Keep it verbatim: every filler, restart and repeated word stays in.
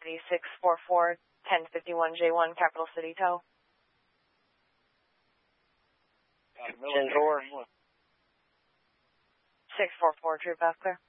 taxi six four four, ten fifty-one J one, Capital City Tow. ten four. six four four, True Path Clear.